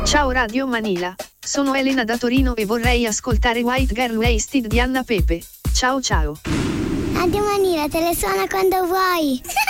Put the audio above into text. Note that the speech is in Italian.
Ciao Radio Manila, sono Elena da Torino e vorrei ascoltare White Girl Wasted di Anna Pepe. Ciao ciao. Radio Manila, telesuona quando vuoi.